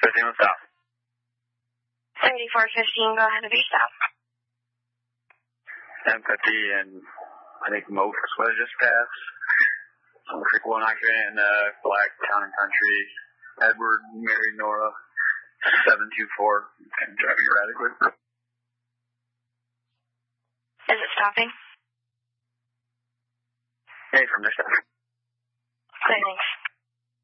415, what's up? 3415, go ahead with your stop. 1050 and I think most was just passed. Creek 1 occupant in Black Town and Country. Edward, Mary, Nora, 724. And driving erratically. Is it stopping? Hey, from this side. Okay, thanks.